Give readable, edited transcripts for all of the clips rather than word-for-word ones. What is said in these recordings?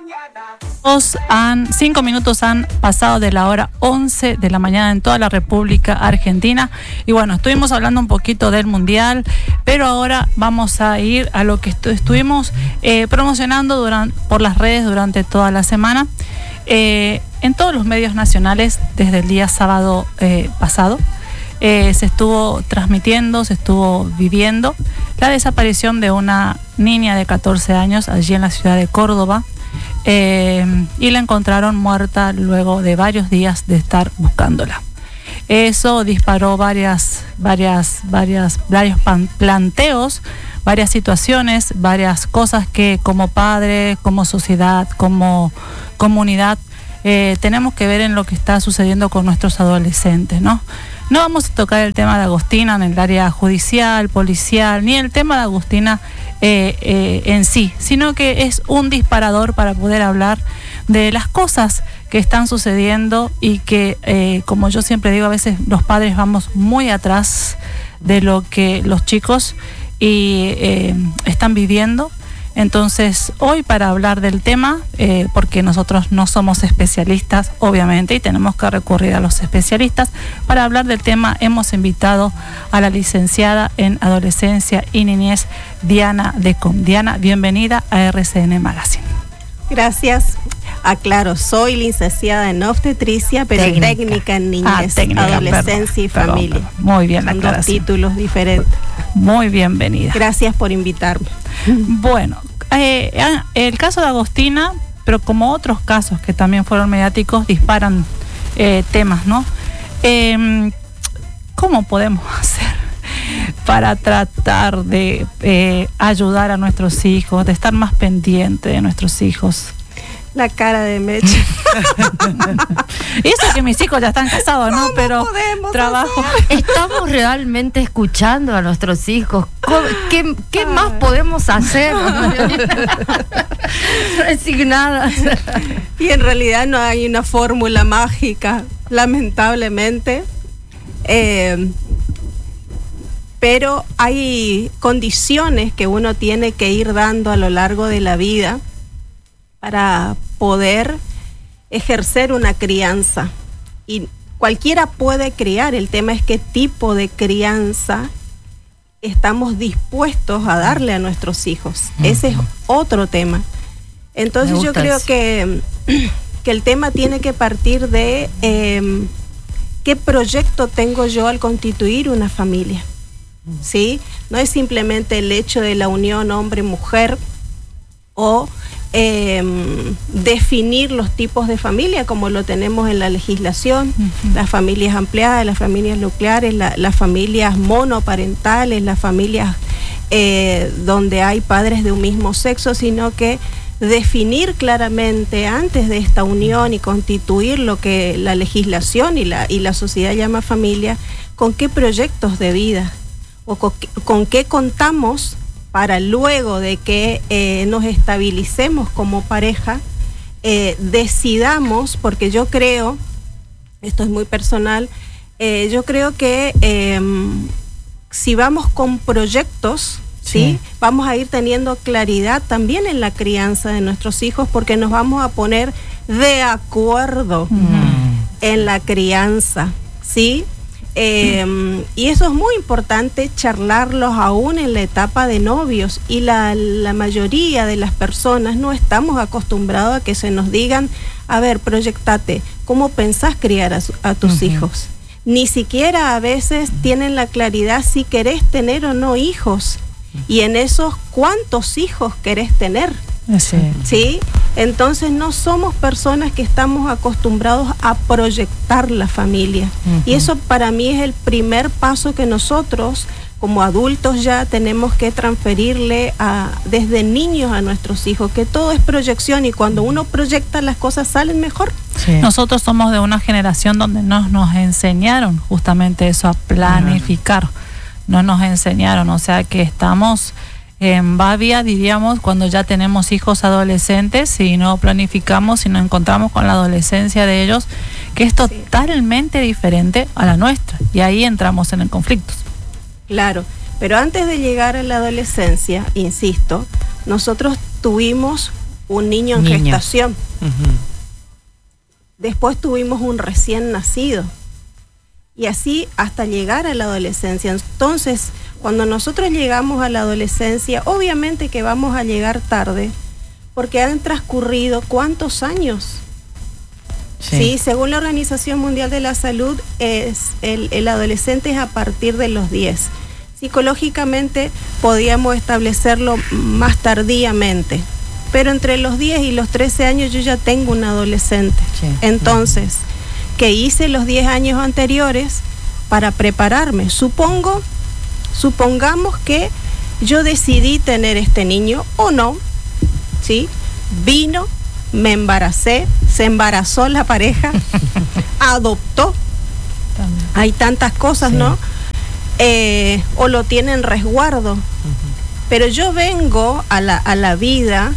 5 minutos han pasado de la hora 11 de la mañana en toda la República Argentina. Y bueno, estuvimos hablando un poquito del Mundial, pero ahora vamos a ir a lo que estuvimos promocionando por las redes durante toda la semana. En todos los medios nacionales, desde el día sábado pasado, se estuvo transmitiendo, se estuvo viviendo la desaparición de una niña de 14 años allí en la ciudad de Córdoba. Y la encontraron muerta luego de varios días de estar buscándola. Eso disparó varios planteos, varias situaciones, varias cosas que como padres, como sociedad, como comunidad tenemos que ver en lo que está sucediendo con nuestros adolescentes, ¿no? No vamos a tocar el tema de Agostina en el área judicial, policial, ni el tema de Agostina en sí, sino que es un disparador para poder hablar de las cosas que están sucediendo y que, como yo siempre digo, a veces los padres vamos muy atrás de lo que los chicos están viviendo. Entonces, hoy para hablar del tema, porque nosotros no somos especialistas, obviamente, y tenemos que recurrir a los especialistas, para hablar del tema hemos invitado a la licenciada en Adolescencia y Niñez, Diana Decom. Diana, bienvenida a RCN Magazine. Gracias. Aclaro, soy licenciada en obstetricia, pero técnica en niñez, adolescencia y familia. Perdón. Muy bien, son dos títulos diferentes. Muy bienvenida. Gracias por invitarme. Bueno, el caso de Agostina, pero como otros casos que también fueron mediáticos, disparan temas, ¿no? ¿Cómo podemos hacer para tratar de ayudar a nuestros hijos, de estar más pendiente de nuestros hijos? La cara de Mecha. Y eso que mis hijos ya están casados, ¿no? Pero trabajo. Estamos realmente escuchando a nuestros hijos. ¿Qué más podemos hacer? Resignadas. Y en realidad no hay una fórmula mágica, lamentablemente. Pero hay condiciones que uno tiene que ir dando a lo largo de la vida para poder ejercer una crianza. Y cualquiera puede criar, el tema es qué tipo de crianza estamos dispuestos a darle a nuestros hijos. Ese es otro tema. Entonces yo creo que el tema tiene que partir de qué proyecto tengo yo al constituir una familia, ¿sí? No es simplemente el hecho de la unión hombre-mujer o definir los tipos de familia como lo tenemos en la legislación, las familias ampliadas, las familias nucleares, las familias monoparentales, las familias donde hay padres de un mismo sexo, sino que definir claramente antes de esta unión y constituir lo que la legislación y la sociedad llama familia, con qué proyectos de vida o con qué contamos para luego de que nos estabilicemos como pareja, decidamos, porque yo creo, esto es muy personal, yo creo que si vamos con proyectos, ¿sí? Vamos a ir teniendo claridad también en la crianza de nuestros hijos, porque nos vamos a poner de acuerdo en la crianza, ¿sí? Y eso es muy importante, charlarlos aún en la etapa de novios, y la mayoría de las personas no estamos acostumbrados a que se nos digan, a ver, proyectate, ¿cómo pensás criar a tus hijos? Ni siquiera a veces tienen la claridad si querés tener o no hijos, y en esos cuántos hijos querés tener. ¿Sí? Entonces no somos personas que estamos acostumbrados a proyectar la familia. Y eso para mí es el primer paso que nosotros como adultos ya tenemos que transferirle desde niños a nuestros hijos, que todo es proyección, y cuando uno proyecta las cosas salen mejor. Nosotros somos de una generación donde no nos enseñaron justamente eso, a planificar. No nos enseñaron, o sea que estamos en babia, diríamos, cuando ya tenemos hijos adolescentes y no planificamos y nos encontramos con la adolescencia de ellos, que es totalmente diferente a la nuestra, y ahí entramos en el conflicto. Claro, pero antes de llegar a la adolescencia, insisto, nosotros tuvimos un niño en gestación. Después tuvimos un recién nacido. Y así hasta llegar a la adolescencia. Entonces, cuando nosotros llegamos a la adolescencia, obviamente que vamos a llegar tarde, porque han transcurrido ¿cuántos años? Sí, según la Organización Mundial de la Salud, el adolescente es a partir de los 10. Psicológicamente podíamos establecerlo más tardíamente, pero entre los 10 y los 13 años yo ya tengo un adolescente. Sí. Entonces, que hice los 10 años anteriores para prepararme. Supongamos que yo decidí tener este niño o no, ¿sí? Vino, me embaracé, se embarazó la pareja, adoptó. Hay tantas cosas, sí, ¿no? O lo tiene en resguardo. Pero yo vengo a la vida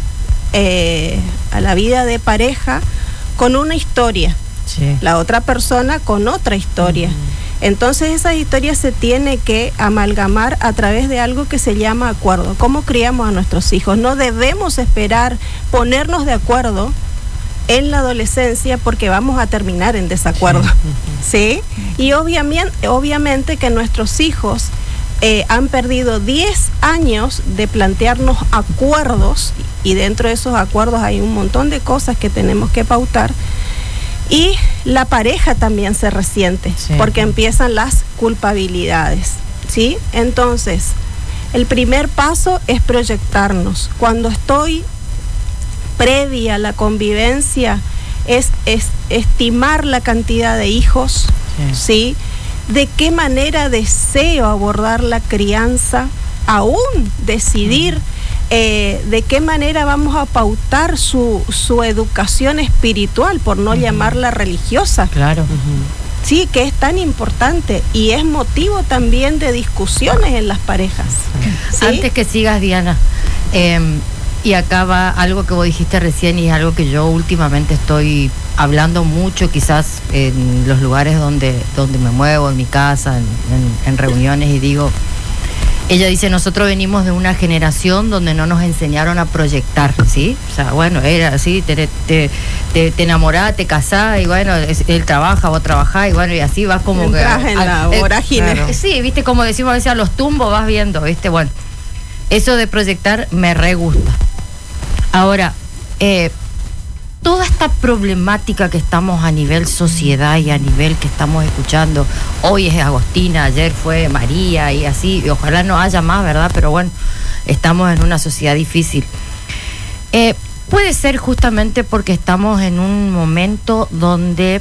de pareja con una historia. Sí. La otra persona con otra historia. Entonces esa historia se tiene que amalgamar a través de algo que se llama acuerdo. ¿Cómo criamos a nuestros hijos? No debemos esperar ponernos de acuerdo en la adolescencia porque vamos a terminar en desacuerdo. Sí. ¿Sí? Y obviamente que nuestros hijos han perdido 10 años de plantearnos acuerdos, y dentro de esos acuerdos hay un montón de cosas que tenemos que pautar. Y la pareja también se resiente, sí, porque empiezan las culpabilidades, ¿sí? Entonces, el primer paso es proyectarnos. Cuando estoy previa a la convivencia, es estimar la cantidad de hijos, sí, de qué manera deseo abordar la crianza, aún decidir de qué manera vamos a pautar su educación espiritual, por no llamarla religiosa. Claro. Sí, que es tan importante y es motivo también de discusiones en las parejas. ¿Sí? Antes que sigas, Diana, y acá va algo que vos dijiste recién y es algo que yo últimamente estoy hablando mucho, quizás en los lugares donde me muevo, en mi casa, en reuniones, y digo, ella dice, nosotros venimos de una generación donde no nos enseñaron a proyectar, ¿sí? O sea, bueno, era así, te enamorás, te casás, y bueno, él trabaja, vos trabajás, y bueno, y así vas como entras en la vorágine. Claro. Sí, viste, como decimos a veces a los tumbos vas viendo, viste, bueno, eso de proyectar me re gusta. Ahora, toda esta problemática que estamos a nivel sociedad y a nivel que estamos escuchando, hoy es Agostina, ayer fue María y así, y ojalá no haya más, ¿verdad? Pero bueno, estamos en una sociedad difícil. Puede ser justamente porque estamos en un momento donde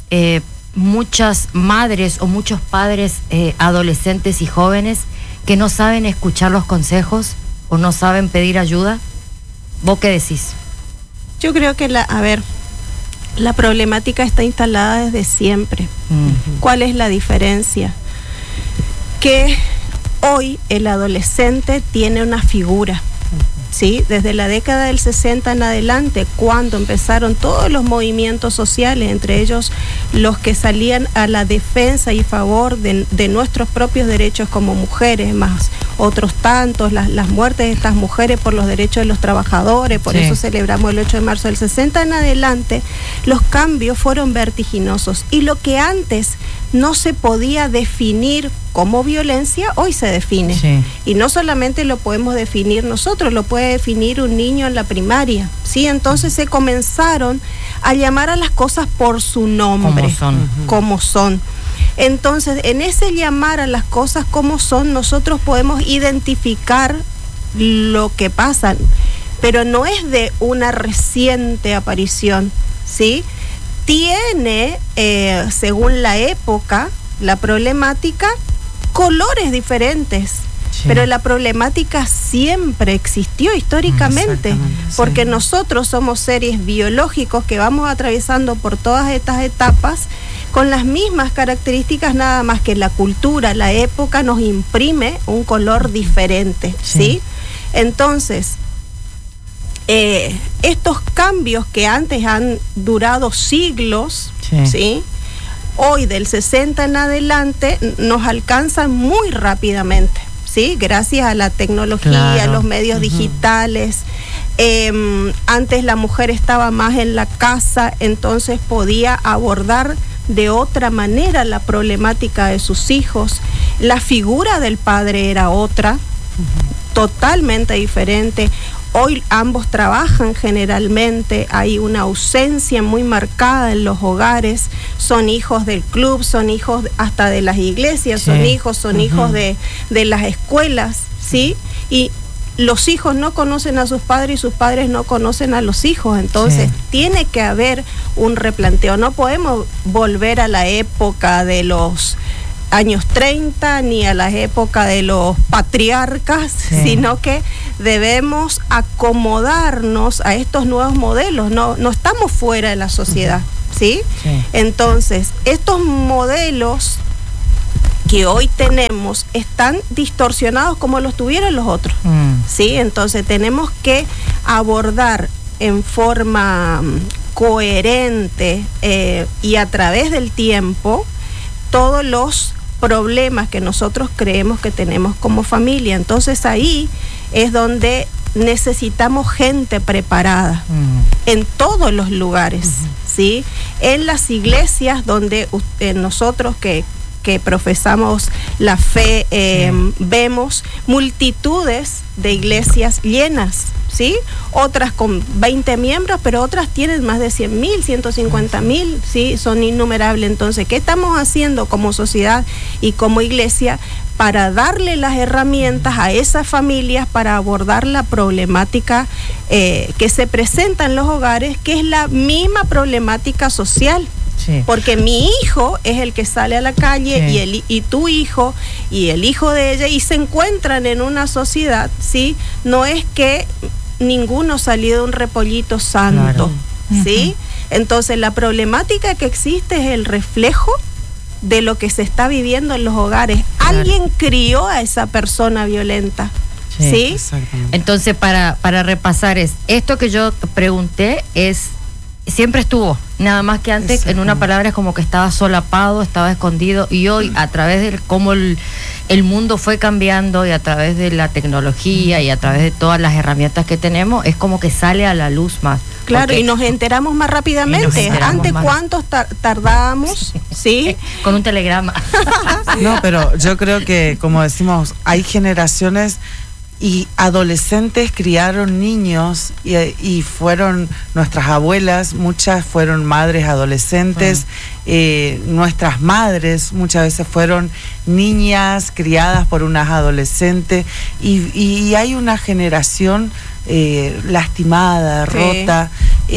muchas madres o muchos padres adolescentes y jóvenes que no saben escuchar los consejos o no saben pedir ayuda. ¿Vos qué decís? Yo creo que la problemática está instalada desde siempre. ¿Cuál es la diferencia? Que hoy el adolescente tiene una figura, ¿sí? Desde la década del 60 en adelante, cuando empezaron todos los movimientos sociales, entre ellos los que salían a la defensa y favor de nuestros propios derechos como mujeres, más otros tantos, las muertes de estas mujeres por los derechos de los trabajadores, por eso celebramos el 8 de marzo del 60 en adelante, los cambios fueron vertiginosos, y lo que antes no se podía definir como violencia, hoy se define. Sí. Y no solamente lo podemos definir nosotros, lo puede definir un niño en la primaria, ¿sí? Entonces se comenzaron a llamar a las cosas por su nombre, como son. Entonces, en ese llamar a las cosas como son, nosotros podemos identificar lo que pasa, pero no es de una reciente aparición, ¿sí? Tiene, según la época, la problemática, colores diferentes, sí, pero la problemática siempre existió históricamente, porque nosotros somos seres biológicos que vamos atravesando por todas estas etapas con las mismas características, nada más que la cultura, la época nos imprime un color diferente, ¿sí? Entonces, estos cambios que antes han durado siglos, ¿sí? Hoy del 60 en adelante nos alcanzan muy rápidamente, ¿sí? Gracias a la tecnología, a los medios digitales. Antes la mujer estaba más en la casa, entonces podía abordar de otra manera la problemática de sus hijos. La figura del padre era otra, totalmente diferente. Hoy ambos trabajan generalmente, hay una ausencia muy marcada en los hogares, son hijos del club, son hijos hasta de las iglesias, son hijos de las escuelas, ¿sí? Y los hijos no conocen a sus padres y sus padres no conocen a los hijos, entonces tiene que haber un replanteo. No podemos volver a la época de los años 30 ni a la época de los patriarcas, sino que debemos acomodarnos a estos nuevos modelos. No estamos fuera de la sociedad, ¿sí? Entonces, estos modelos que hoy tenemos están distorsionados como los tuvieron los otros, ¿sí? Entonces tenemos que abordar en forma coherente y a través del tiempo todos los problemas que nosotros creemos que tenemos como familia. Entonces ahí es donde necesitamos gente preparada en todos los lugares, ¿sí? En las iglesias donde nosotros que profesamos la fe, vemos multitudes de iglesias llenas, ¿sí? Otras con 20 miembros, pero otras tienen más de 100.000, 150.000, ¿sí? Son innumerables. Entonces, ¿qué estamos haciendo como sociedad y como iglesia para darle las herramientas a esas familias para abordar la problemática que se presenta en los hogares, que es la misma problemática social? Porque mi hijo es el que sale a la calle y tu hijo y el hijo de ella, y se encuentran en una sociedad, ¿sí? No es que ninguno salió de un repollito santo, ¿sí? Entonces la problemática que existe es el reflejo de lo que se está viviendo en los hogares. Alguien crió a esa persona violenta, ¿sí? Entonces, para repasar, esto que yo pregunté siempre estuvo, nada más que antes, en una palabra, es como que estaba solapado, estaba escondido, y hoy, a través de cómo el mundo fue cambiando, y a través de la tecnología y a través de todas las herramientas que tenemos, es como que sale a la luz más. Claro, y nos enteramos más rápidamente. Antes, ¿cuántos tardábamos? ¿Sí? Con un telegrama. No, pero yo creo que, como decimos, hay generaciones y adolescentes criaron niños y fueron nuestras abuelas, muchas fueron madres adolescentes, nuestras madres muchas veces fueron niñas criadas por unas adolescentes, y hay una generación lastimada, rota,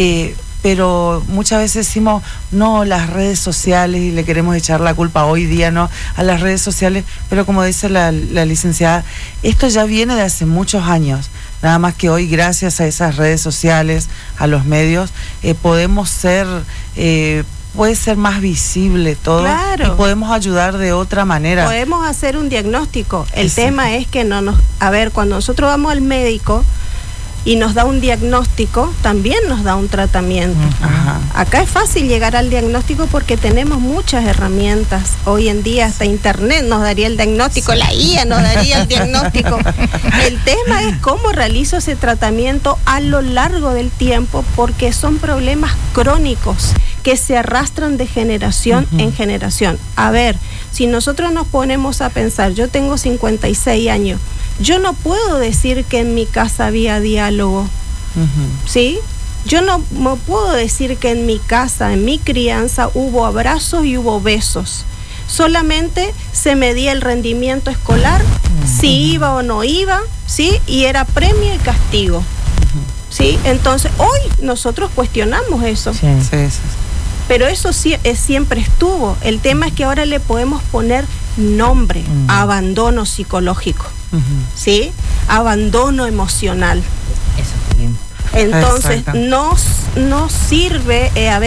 pero muchas veces decimos, no, las redes sociales, y le queremos echar la culpa hoy día, ¿no?, a las redes sociales, pero como dice la licenciada, esto ya viene de hace muchos años, nada más que hoy, gracias a esas redes sociales, a los medios, podemos ser, puede ser más visible todo, y podemos ayudar de otra manera. Podemos hacer un diagnóstico. El tema es que cuando nosotros vamos al médico y nos da un diagnóstico, también nos da un tratamiento. Acá es fácil llegar al diagnóstico porque tenemos muchas herramientas. Hoy en día hasta internet nos daría el diagnóstico, la IA nos daría el diagnóstico. El tema es cómo realizo ese tratamiento a lo largo del tiempo, porque son problemas crónicos que se arrastran de generación en generación. A ver, si nosotros nos ponemos a pensar, yo tengo 56 años, yo no puedo decir que en mi casa había diálogo, ¿sí? Yo no puedo decir que en mi casa, en mi crianza, hubo abrazos y hubo besos. Solamente se medía el rendimiento escolar, si iba o no iba, ¿sí? Y era premio y castigo, ¿sí? Entonces, hoy nosotros cuestionamos eso. Pero eso siempre estuvo. El tema es que ahora le podemos poner nombre, abandono psicológico, ¿sí? Abandono emocional. Eso está bien. Entonces, no sirve,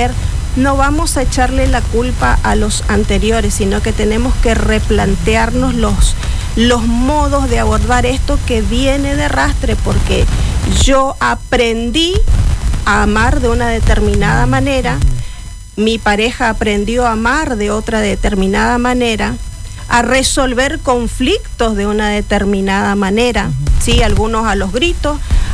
no vamos a echarle la culpa a los anteriores, sino que tenemos que replantearnos los modos de abordar esto que viene de arrastre, porque yo aprendí a amar de una determinada manera, mi pareja aprendió a amar de otra determinada manera, a resolver conflictos de una determinada manera, ¿sí? Algunos a los gritos,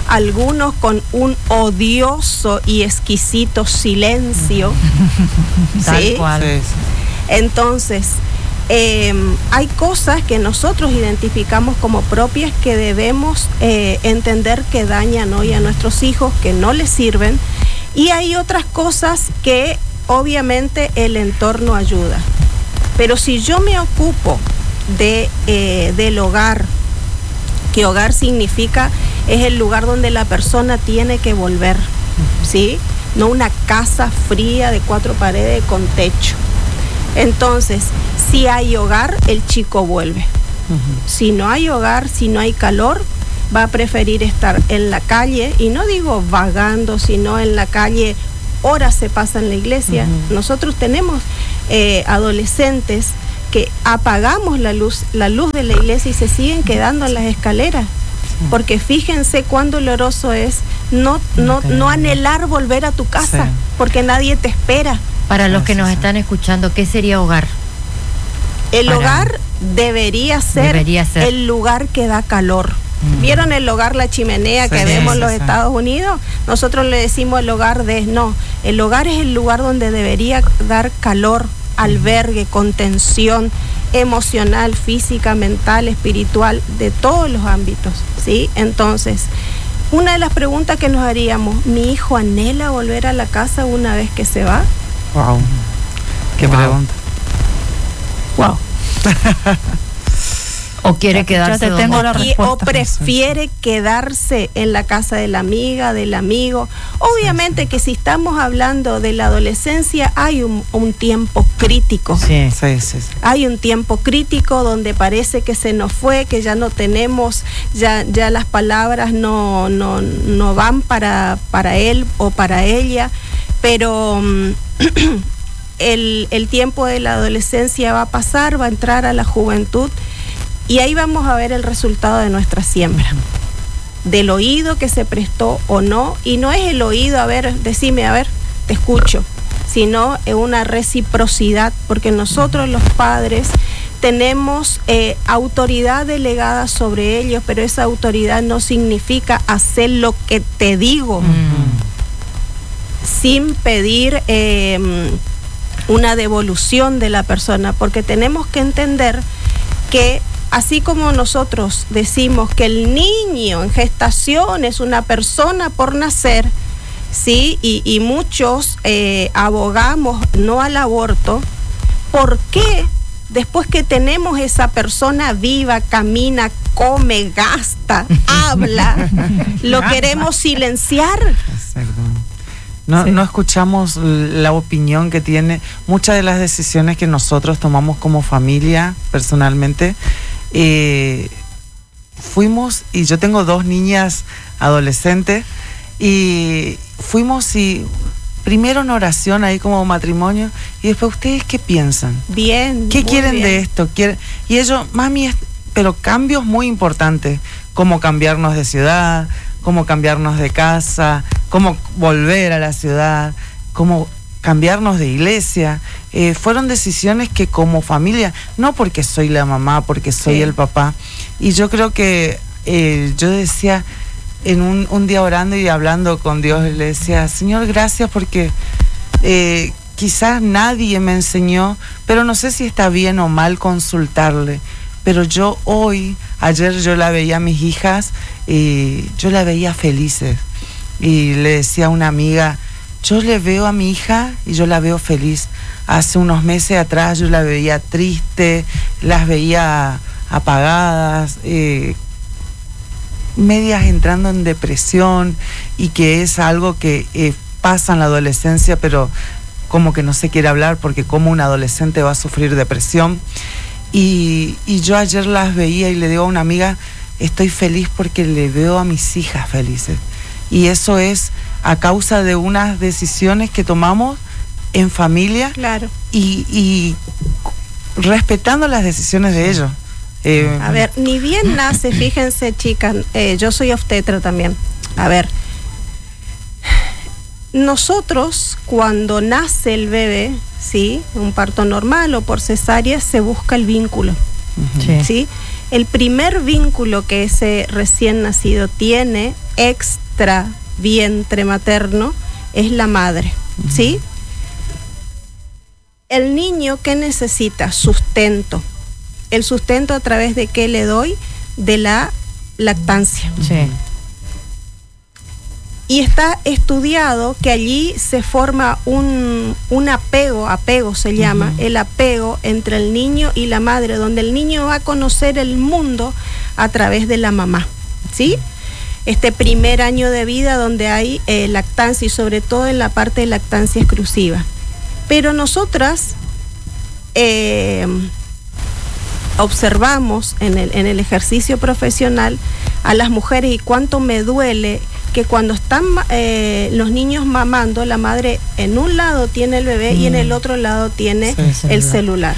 algunos con un odioso y exquisito silencio. Tal ¿Sí? cual. Sí, sí. Entonces, hay cosas que nosotros identificamos como propias que debemos entender que dañan hoy a nuestros hijos, que no les sirven, y hay otras cosas que obviamente el entorno ayuda. Pero si yo me ocupo del hogar, que hogar significa es el lugar donde la persona tiene que volver, ¿sí? No una casa fría de 4 paredes con techo. Entonces, si hay hogar, el chico vuelve. Ujú. Si no hay hogar, si no hay calor, va a preferir estar en la calle, y no digo vagando, sino en la calle, horas se pasa en la iglesia. Uh-huh. Nosotros tenemos adolescentes que apagamos la luz de la iglesia y se siguen quedando en las escaleras. Porque fíjense cuán doloroso es no anhelar volver a tu casa, Sí. porque nadie te espera. Para los que Sí, nos sí. están escuchando, ¿qué sería hogar? El Para- hogar debería ser el lugar que da calor. ¿Vieron el hogar La Chimenea que Sí, vemos en los sí, sí. Estados Unidos? Nosotros le decimos el hogar no. El hogar es el lugar donde debería dar calor, albergue, contención emocional, física, mental, espiritual, de todos los ámbitos, ¿sí? Entonces, una de las preguntas que nos haríamos, ¿mi hijo anhela volver a la casa una vez que se va? Wow. Qué Wow. pregunta. Wow. ¿O quiere Ya quedarse te donde tengo la está? respuesta. O prefiere quedarse en la casa de la amiga, del amigo. Obviamente que si estamos hablando de la adolescencia, hay un tiempo crítico. Sí. Sí, sí, sí. Hay un tiempo crítico donde parece que se nos fue, que ya no tenemos, ya las palabras no van para él o para ella, pero el tiempo de la adolescencia va a pasar, va a entrar a la juventud, y ahí vamos a ver el resultado de nuestra siembra, del oído que se prestó o no. Y no es el oído, a ver, decime, a ver, te escucho, sino una reciprocidad, porque nosotros los padres tenemos autoridad delegada sobre ellos, pero esa autoridad no significa hacer lo que te digo, sin pedir una devolución de la persona, porque tenemos que entender que así como nosotros decimos que el niño en gestación es una persona por nacer, ¿sí? Y muchos abogamos no al aborto, ¿por qué después que tenemos esa persona viva, camina, come, gasta, habla, lo queremos silenciar? Exacto. No, Sí. no escuchamos la opinión que tiene. Muchas de las decisiones que nosotros tomamos como familia, personalmente, fuimos, y yo tengo 2 niñas adolescentes, y fuimos y primero en oración ahí como matrimonio, y después, ¿ustedes qué piensan? Bien. ¿Qué muy quieren bien. de esto? Y ellos, mami, pero cambios muy importantes, como cambiarnos de ciudad, como cambiarnos de casa, como volver a la ciudad, como cambiarnos de iglesia. Fueron decisiones que como familia, no porque soy la mamá, porque soy Sí. el papá. Y yo creo que yo decía, en un día orando y hablando con Dios, le decía, Señor, gracias porque quizás nadie me enseñó, pero no sé si está bien o mal consultarle. Pero yo ayer yo la veía a mis hijas, yo la veía felices. Y le decía a una amiga, yo le veo a mi hija y yo la veo feliz. Hace unos meses atrás yo la veía triste, las veía apagadas, medias entrando en depresión, y que es algo que pasa en la adolescencia, pero como que no se quiere hablar, porque como un adolescente va a sufrir depresión. Y yo ayer las veía y le digo a una amiga, estoy feliz porque le veo a mis hijas felices. Y eso es a causa de unas decisiones que tomamos en familia, Claro. y respetando las decisiones de ellos. A ver, ni bien nace, fíjense, chicas, yo soy obstetra también. A ver, nosotros cuando nace el bebé, ¿sí? Un parto normal o por cesárea, se busca el vínculo, Sí. ¿sí? El primer vínculo que ese recién nacido tiene extra vientre materno es la madre, ¿sí? El niño, ¿qué necesita? Sustento. El sustento, ¿a través de qué le doy? De la lactancia. Sí. Y está estudiado que allí se forma un apego se llama, el apego entre el niño y la madre, donde el niño va a conocer el mundo a través de la mamá, ¿sí? Este primer año de vida donde hay lactancia, y sobre todo en la parte de lactancia exclusiva. Pero nosotras observamos en el ejercicio profesional a las mujeres, y cuánto me duele que cuando están los niños mamando, la madre en un lado tiene el bebé y en el otro lado tiene el celular.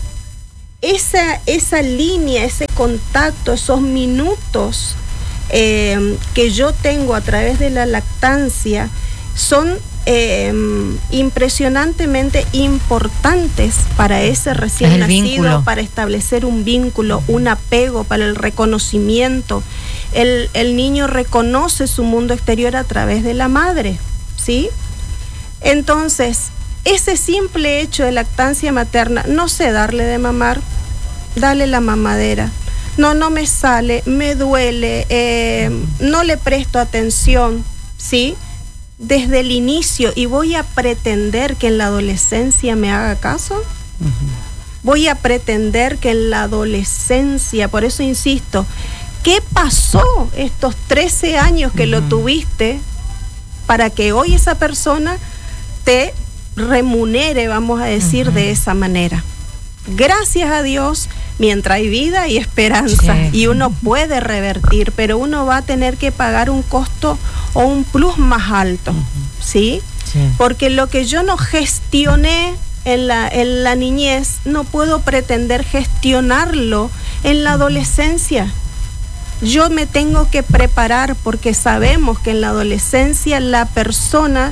Esa línea, ese contacto, esos minutos que yo tengo a través de la lactancia son impresionantemente importantes para ese recién nacido, vínculo, para establecer un vínculo, un apego, para el reconocimiento. El niño reconoce su mundo exterior a través de la madre, ¿sí? Entonces, ese simple hecho de lactancia materna, no sé darle de mamar, dale la mamadera. No me sale, me duele, no le presto atención, ¿sí? Desde el inicio, y voy a pretender que en la adolescencia me haga caso. Voy a pretender que en la adolescencia, por eso insisto, ¿qué pasó estos 13 años que lo tuviste para que hoy esa persona te remunere, vamos a decir, de esa manera? Gracias a Dios, mientras hay vida y esperanza, y uno puede revertir, pero uno va a tener que pagar un costo o un plus más alto, ¿sí? Porque lo que yo no gestioné en la niñez, no puedo pretender gestionarlo en la adolescencia. Yo me tengo que preparar, porque sabemos que en la adolescencia la persona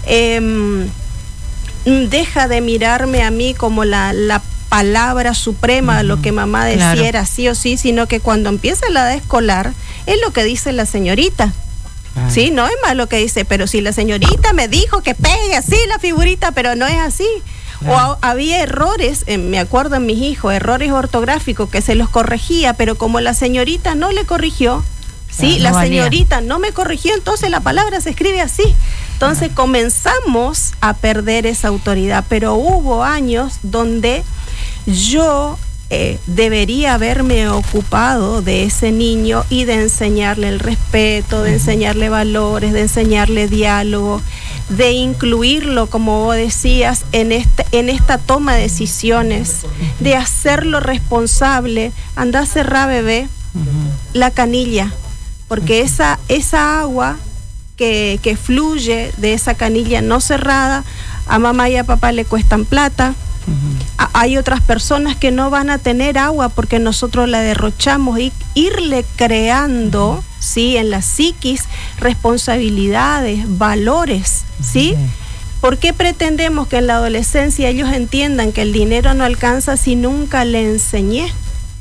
deja de mirarme a mí como la palabra suprema, lo que mamá decía era sí o sí, sino que cuando empieza la edad escolar es lo que dice la señorita. Sí, no es más lo que dice, pero si la señorita me dijo que pegue así la figurita, pero no es así. O había errores, me acuerdo en mis hijos, errores ortográficos que se los corregía, pero como la señorita no le corrigió, ¿sí? La señorita no me corrigió, entonces la palabra se escribe así. Entonces comenzamos a perder esa autoridad, pero hubo años donde yo debería haberme ocupado de ese niño y de enseñarle el respeto, de enseñarle valores, de enseñarle diálogo, de incluirlo, como vos decías, en esta toma de decisiones, de hacerlo responsable. Anda a cerrar, bebé, la canilla, porque esa agua que fluye de esa canilla no cerrada, a mamá y a papá le cuestan plata. Hay otras personas que no van a tener agua porque nosotros la derrochamos, y irle creando, ¿sí?, en la psiquis responsabilidades, valores, ¿sí? ¿Por qué pretendemos que en la adolescencia ellos entiendan que el dinero no alcanza si nunca le enseñé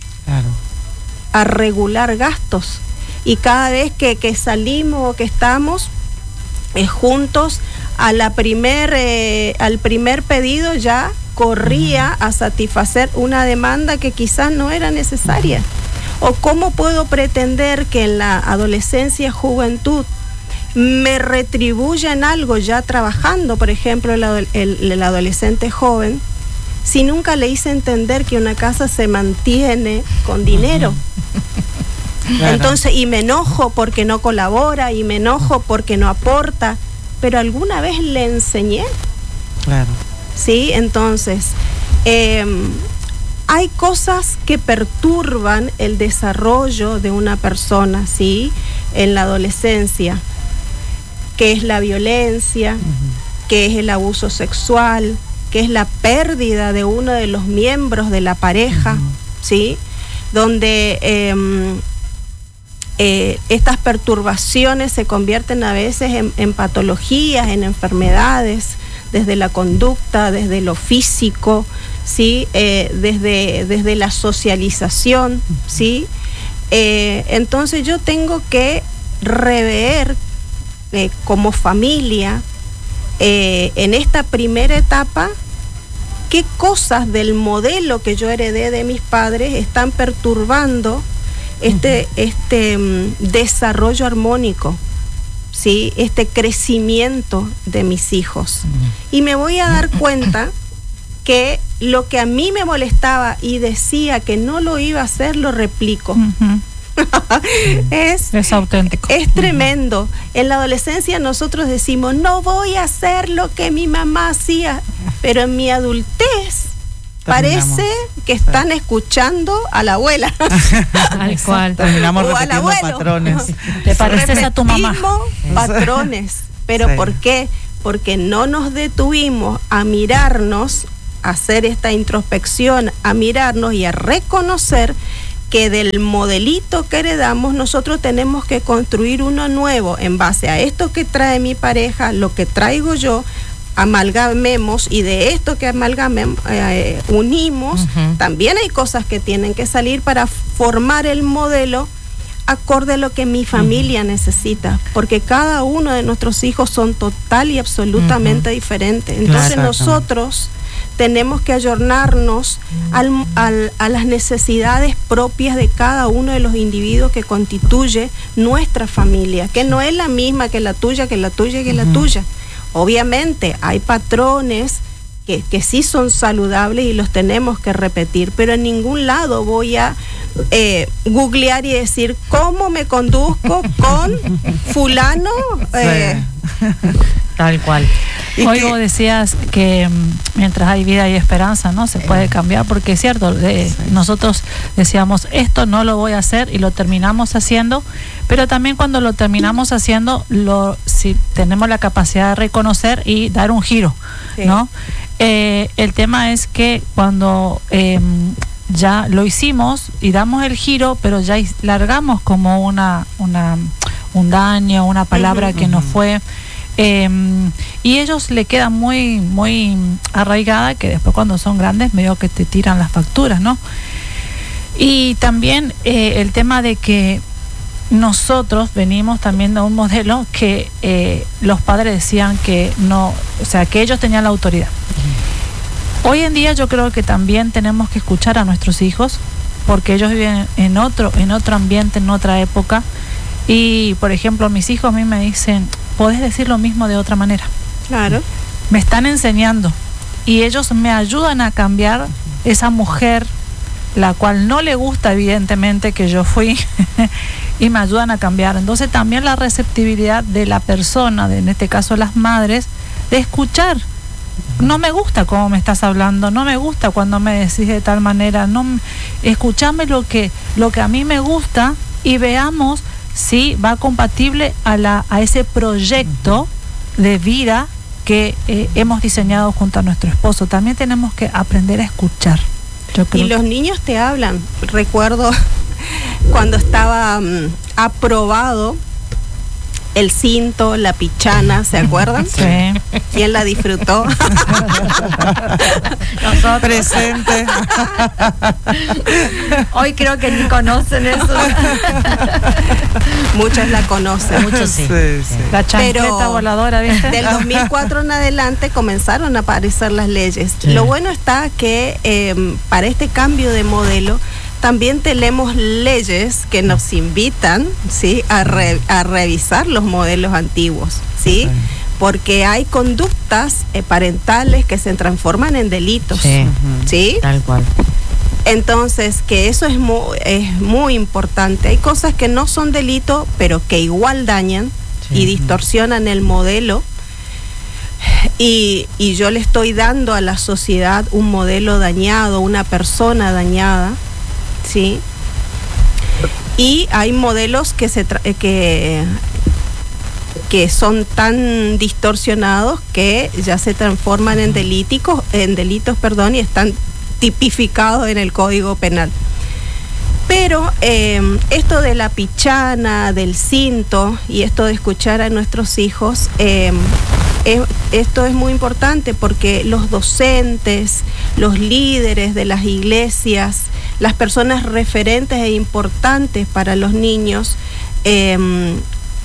a regular gastos? Y cada vez que salimos o que estamos juntos, al primer pedido ya corría a satisfacer una demanda que quizás no era necesaria. ¿O cómo puedo pretender que en la adolescencia, juventud, me retribuya en algo ya trabajando, por ejemplo, el adolescente joven, si nunca le hice entender que una casa se mantiene con dinero? Entonces, y me enojo porque no colabora, y me enojo porque no aporta, pero alguna vez le enseñé. ¿Sí? Entonces, hay cosas que perturban el desarrollo de una persona, ¿sí?, en la adolescencia, que es la violencia, que es el abuso sexual, que es la pérdida de uno de los miembros de la pareja, ¿sí?, donde estas perturbaciones se convierten a veces en patologías, en enfermedades, desde la conducta, desde lo físico, ¿sí?, desde la socialización, ¿sí? Entonces yo tengo que rever como familia en esta primera etapa qué cosas del modelo que yo heredé de mis padres están perturbando este desarrollo armónico, ¿sí? Este crecimiento de mis hijos. Y me voy a dar cuenta que lo que a mí me molestaba y decía que no lo iba a hacer, lo replico. Es auténtico. Es tremendo. En la adolescencia nosotros decimos, no voy a hacer lo que mi mamá hacía, pero en mi adultez parece que están escuchando a la abuela. Tal cual. Terminamos o al repitiendo abuelo. patrones. Te pareces a tu mamá. Repetimos patrones. ¿Pero Sí. por qué? Porque no nos detuvimos a mirarnos, a hacer esta introspección, a mirarnos y a reconocer que del modelito que heredamos nosotros tenemos que construir uno nuevo en base a esto que trae mi pareja, lo que traigo yo, amalgamemos, y de esto que amalgamemos, unimos. También hay cosas que tienen que salir para formar el modelo acorde a lo que mi familia necesita, porque cada uno de nuestros hijos son total y absolutamente diferentes. Entonces Claro. nosotros tenemos que ayornarnos a las necesidades propias de cada uno de los individuos que constituye nuestra familia, que no es la misma que la tuya, que la tuya, que la tuya. Obviamente hay patrones que sí son saludables y los tenemos que repetir, pero en ningún lado voy a googlear y decir cómo me conduzco con fulano. Tal cual. Y Hoy que- vos decías que mientras hay vida y esperanza, ¿no? Se puede cambiar, porque es cierto, nosotros decíamos, esto no lo voy a hacer, y lo terminamos haciendo, pero también cuando lo terminamos haciendo, si tenemos la capacidad de reconocer y dar un giro, Sí. ¿no? El tema es que cuando ya lo hicimos y damos el giro, pero ya largamos como un daño, una palabra que no fue. Y ellos le queda muy, muy arraigada, que después cuando son grandes medio que te tiran las facturas, ¿no? Y también el tema de que nosotros venimos también de un modelo que los padres decían que no, o sea, que ellos tenían la autoridad. Hoy en día yo creo que también tenemos que escuchar a nuestros hijos, porque ellos viven en otro ambiente, en otra época. Y, por ejemplo, mis hijos a mí me dicen, podés decir lo mismo de otra manera. Claro. Me están enseñando y ellos me ayudan a cambiar esa mujer, la cual no le gusta evidentemente que yo fui, y me ayudan a cambiar. Entonces también la receptividad de la persona, en este caso las madres, de escuchar. No me gusta cómo me estás hablando, no me gusta cuando me decís de tal manera, escuchame lo que a mí me gusta, y veamos si va compatible a ese proyecto de vida que hemos diseñado junto a nuestro esposo. También tenemos que aprender a escuchar. Yo creo Y los niños te hablan. Recuerdo cuando estaba aprobado el cinto, la pichana, ¿se acuerdan? Sí. ¿Quién la disfrutó? Nosotros. Presente. Hoy creo que ni conocen eso. Muchos la conocen. Muchos sí. Sí. La chancleta Pero voladora, ¿viste? del 2004 en adelante comenzaron a aparecer las leyes. Sí. Lo bueno está que para este cambio de modelo también tenemos leyes que nos invitan, ¿sí?, a revisar los modelos antiguos, ¿sí? Sí. Porque hay conductas parentales que se transforman en delitos, Sí. ¿sí? Tal cual. Entonces, que eso es muy importante. Hay cosas que no son delito, pero que igual dañan y distorsionan el modelo. Y yo le estoy dando a la sociedad un modelo dañado, una persona dañada, ¿sí? Y hay modelos que son tan distorsionados que ya se transforman en delitos, y están tipificados en el Código Penal. Pero esto de la pichana, del cinto, y esto de escuchar a nuestros hijos, esto es muy importante, porque los docentes, los líderes de las iglesias, las personas referentes e importantes para los niños,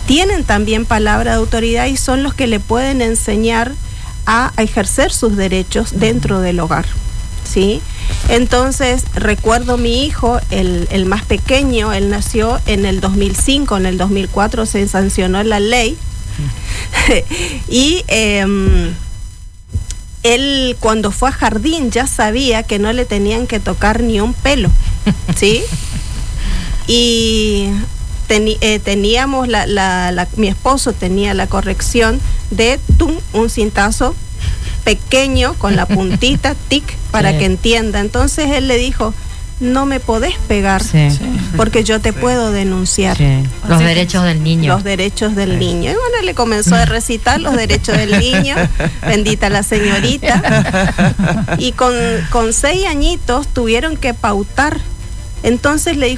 tienen también palabra de autoridad y son los que le pueden enseñar a ejercer sus derechos dentro del hogar, ¿sí? Entonces, recuerdo mi hijo, el más pequeño, él nació en el 2005, en el 2004 se sancionó la ley y él cuando fue a jardín ya sabía que no le tenían que tocar ni un pelo, ¿sí? Y teníamos, mi esposo tenía la corrección de un cintazo pequeño con la puntita, tic, para que entienda. Entonces él le dijo, no me podés pegar porque yo te puedo denunciar. Los derechos del niño. Los derechos del niño. Y bueno, le comenzó a recitar los derechos del niño, bendita la señorita. Y con 6 añitos tuvieron que pautar. Entonces le dijo,